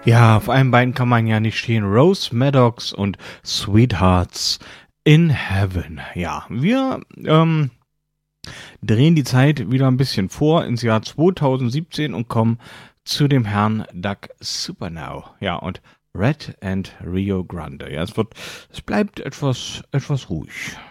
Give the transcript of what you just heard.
Ja, auf einem Bein kann man ja nicht stehen. Rose Maddox und Sweethearts in Heaven. Ja, wir drehen die Zeit wieder ein bisschen vor ins Jahr 2017 und kommen zu dem Herrn Doug Supernow. Ja, und Red and Rio Grande. Ja, es bleibt etwas ruhig.